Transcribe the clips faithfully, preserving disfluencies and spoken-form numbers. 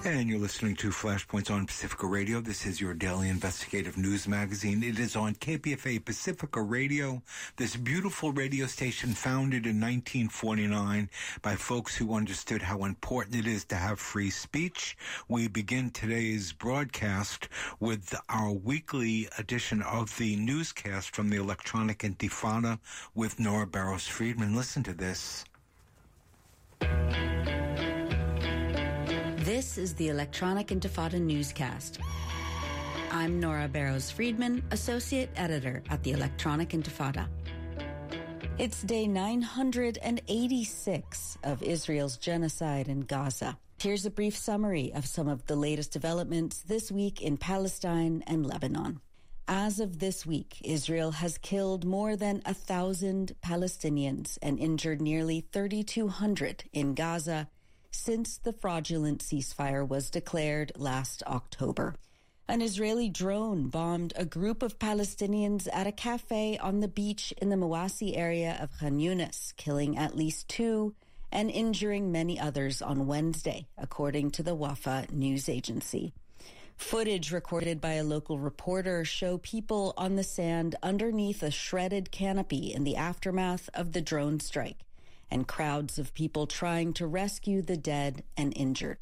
And you're listening to Flashpoints on Pacifica Radio. This is your daily investigative news magazine. It is on K P F A Pacifica Radio, this beautiful radio station founded in nineteen forty-nine by folks who understood how important it is to have free speech. We begin today's broadcast with our weekly edition of the newscast from the Electronic Intifada with Nora Barrows-Friedman. Listen to this. This is the Electronic Intifada newscast. I'm Nora Barrows-Friedman, Associate Editor at the Electronic Intifada. It's day nine hundred eighty-six of Israel's genocide in Gaza. Here's a brief summary of some of the latest developments this week in Palestine and Lebanon. As of this week, Israel has killed more than a thousand Palestinians and injured nearly thirty-two hundred in Gaza since the fraudulent ceasefire was declared last October. An Israeli drone bombed a group of Palestinians at a cafe on the beach in the Mawasi area of Khan Yunis, killing at least two and injuring many others on Wednesday, according to the Wafa news agency. Footage recorded by a local reporter show people on the sand underneath a shredded canopy in the aftermath of the drone strike, and crowds of people trying to rescue the dead and injured.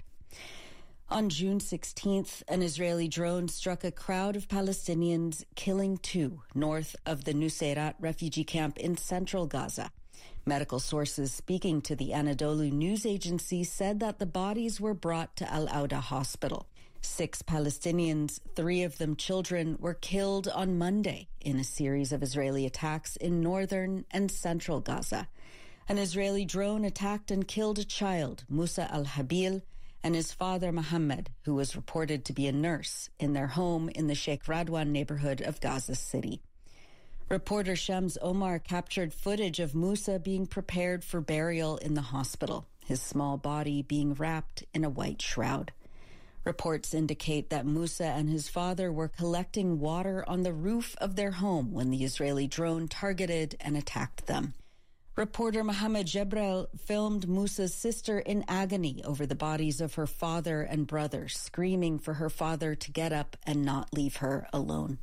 On June sixteenth, an Israeli drone struck a crowd of Palestinians, killing two north of the Nuseirat refugee camp in central Gaza. Medical sources speaking to the Anadolu news agency said that the bodies were brought to Al-Auda Hospital. Six Palestinians, three of them children, were killed on Monday in a series of Israeli attacks in northern and central Gaza. An Israeli drone attacked and killed a child, Musa al-Habil, and his father, Mohammed, who was reported to be a nurse, in their home in the Sheikh Radwan neighborhood of Gaza City. Reporter Shams Omar captured footage of Musa being prepared for burial in the hospital, his small body being wrapped in a white shroud. Reports indicate that Musa and his father were collecting water on the roof of their home when the Israeli drone targeted and attacked them. Reporter Mohammed Jebrel filmed Musa's sister in agony over the bodies of her father and brother, screaming for her father to get up and not leave her alone.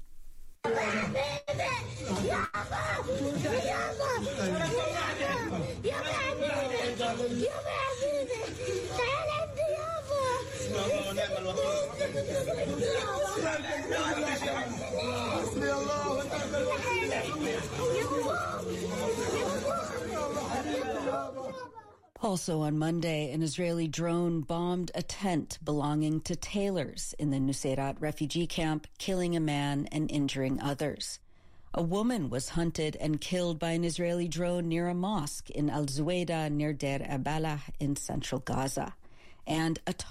Also on Monday, an Israeli drone bombed a tent belonging to tailors in the Nuseirat refugee camp, killing a man and injuring others. A woman was hunted and killed by an Israeli drone near a mosque in Al-Zuwayda near Deir Abalah in central Gaza. And a